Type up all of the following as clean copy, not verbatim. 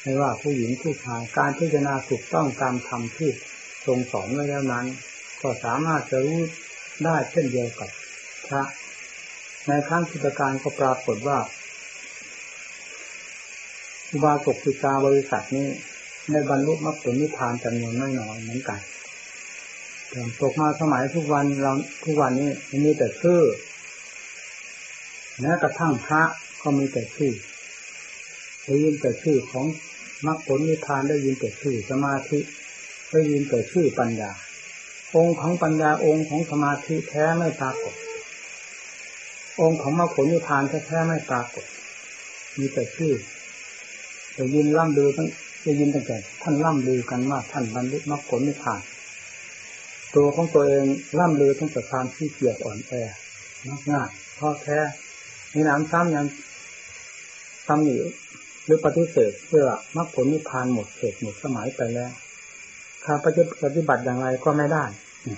ไม่ว่าผู้หญิงผู้ชายการพิจารณาถูกต้องตามธรรมที่ทรงสอนไว้แล้วนั้นก็สามารถจะรู้ได้เช่นเดียวกับพระในครั้งพุทธกาลก็ปรากฏว่าอุบาสกศิกาบริษัทนี้ในบรรลุมรรคผลนิพพานจำนวนไม่น้อยเหมือนกันแต่ตกมาสมัยทุกวันนี้มีแต่ชื่อแม้กระทั่งพระก็มีแต่ชื่อได้ยินแต่ชื่อของมรรคผลนิพพานได้ยินแต่ชื่อสมาธิได้ยินแต่ชื่อปัญญาองค์ของปัญญาองค์ของสมาธิแท้ไม่ปรากฏองค์ของมรรคผลนิพพานแท้ไม่ปรากฏมีแต่ชื่อได้ยินล่ำลือตั้งแต่ท่านล่ำลือกันว่าท่านบรรลุมรรคผลนิพพานตัวของตัวเองล่ำลือตั้งแต่ความขี้เกียจอ่อนแอง่ายท้อแท้มีน้ำซ้ำยังซ้ำอยู่หรือปฏิเสธเพื่อมรรคผลนิพพานหมดเขตหมดสมัยไปแล้วถ้าปฏิบัติอย่างไรก็ไม่ได้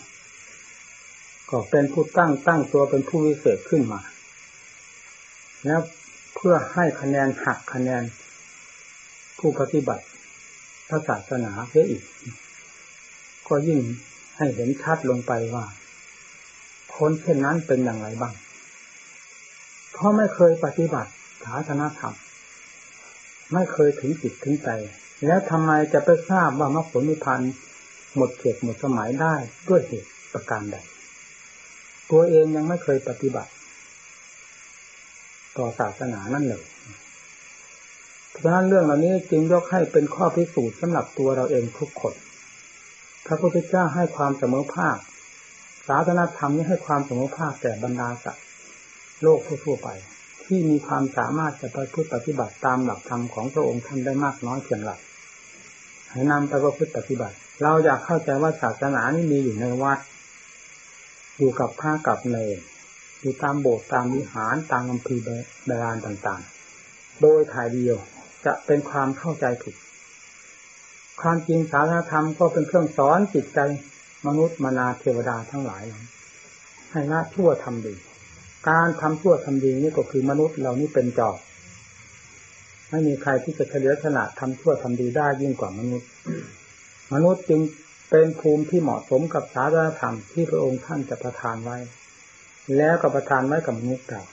ก็เป็นผู้ตั้งตัวเป็นผู้วิเศษขึ้นมาแล้วเพื่อให้คะแนนหักคะแนนผู้ปฏิบัติพระศาสนาเสียอีกก็ยิ่งให้เห็นชัดลงไปว่าคนเช่นนั้นเป็นอย่างไรบ้างเพราะไม่เคยปฏิบัติศาสนธรรมไม่เคยถึงจิตถึงใจแล้วทำไมจะไปทราบว่ามรรคผลนิพพานหมดเขตหมดสมัยได้ด้วยเหตุประการใดตัวเองยังไม่เคยปฏิบัติต่อศาสนานั่นเลยเพราะฉะนั้นเรื่องเหล่านี้จึงยกให้เป็นข้อพิสูจน์สำหรับตัวเราเองทุกคนพระพุทธเจ้าให้ความเสมอภาคศาสนธรรมนี้ให้ความเสมอภาคแก่บรรดาสัตว์โลกทั่วไปที่มีความสามารถจะประพฤติปฏิบัติตามหลักธรรมของพระองค์ท่านได้มากน้อยเพียงไรให้นำไปประพฤติปฏิบัติเราอยากเข้าใจว่าศาสนานี้มีอยู่ในวัดอยู่กับพระกับเนรอยู่ตามโบสถ์ตามวิหารตามอำเภอโบราณต่างๆโดยถ่ายเดียวจะเป็นความเข้าใจผิดความจริงศาสนธรรมก็เป็นเครื่องสอนจิตใจมนุษย์มนาเทวดาทั้งหลายให้ละชั่วทำดีการทำชั่วทำดีนี่ก็คือมนุษย์เรานี่เป็นจอบไม่มีใครที่จะเฉลียวฉลาดทำชั่วทำดีได้ยิ่งกว่ามนุษย์มนุษย์จึงเป็นภูมิที่เหมาะสมกับศาสนธรรมที่พระองค์ท่านจะประทานไว้แล้วก็ประทานไว้กับมนุษย์เรา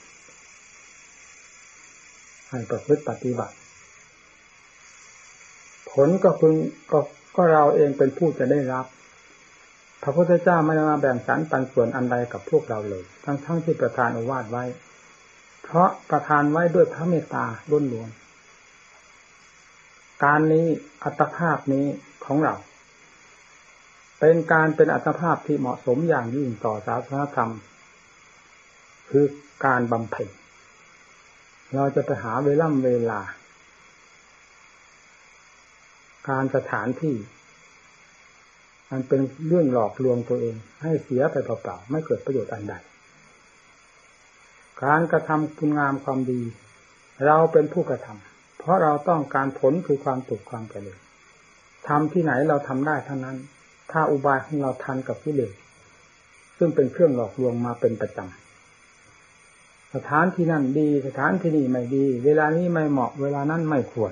ให้ประพฤติปฏิบัติผลก็เราเองเป็นผู้จะได้รับพระพุทธเจ้าไม่ได้มาแบ่งสรรปันส่วนอันใดกับพวกเราเลยทั้งที่ประทานโอวาทไว้เพราะประทานไว้ด้วยพระเมตตาล้วนๆการนี้อัตภาพนี้ของเราเป็นอัตภาพที่เหมาะสมอย่างยิ่งต่อศาสนธรรมคือการบำเพ็ญเราจะไปหาเวลาการสถานที่มันเป็นเรื่องหลอกลวงตัวเองให้เสียไปเปล่าๆไม่เกิดประโยชน์อันใดการกระทำคุณงามความดีเราเป็นผู้กระทำเพราะเราต้องการผลคือความสุขความเจริญทำที่ไหนเราทำได้ทั้งนั้นถ้าอุบายของเราทันกับกิเลสซึ่งเป็นเครื่องหลอกลวงมาเป็นประจำสถานที่นั่นดีสถานที่นี่ไม่ดีเวลานี้ไม่เหมาะเวลานั้นไม่ควร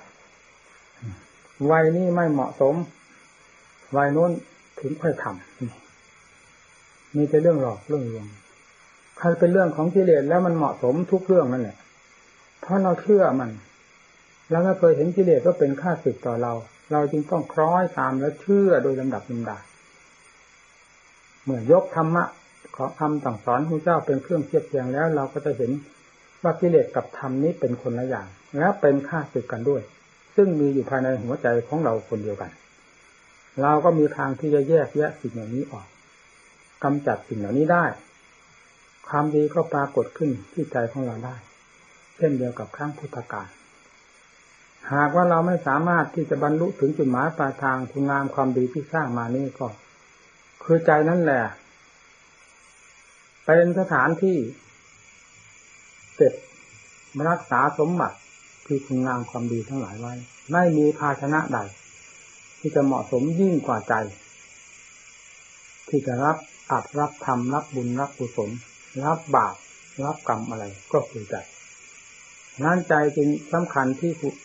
วัยนี้ไม่เหมาะสมวัยโน้นถึงค่อยทำมีแต่เรื่องหลอกเรื่องลวงใครเป็นเรื่องของกิเลสแล้วมันเหมาะสมทุกเรื่องนั่นแหละเพราะเราเชื่อมันแล้วก็เคยเห็นกิเลสก็เป็นข้าศึกต่อเราจึงต้องคล้อยตามและเชื่อโดยลำดับลำดาเมื่อยกธรรมะของคำสั่งสอนของเจ้าเป็นเครื่องเทียบเทียงแล้วเราก็จะเห็นว่ากิเลสกับธรรมนี้เป็นคนละอย่างและเป็นข้าศึกกันด้วยซึ่งมีอยู่ภายในหัวใจของเราคนเดียวกันเราก็มีทางที่จะแยกแยะสิ่งเหล่านี้ออกกำจัดสิ่งเหล่านี้ได้ความดีก็ปรากฏขึ้นที่ใจของเราได้เช่นเดียวกับครั้งพุทธกาลหากว่าเราไม่สามารถที่จะบรรลุถึงจุดหมายปลายทางคุณงามความดีที่สร้างมานี่ก็คือใจนั่นแหละเป็นสถานที่เก็บรักษาสมบัติคือคุณงามความดีทั้งหลายไว้ไม่มีภาชนะใดที่จะเหมาะสมยิ่งกว่าใจที่จะรับธรรมรับบุญรับกุศลรับบาปรับกรรมอะไรก็คือใจนั้นใจจึงสำคัญที่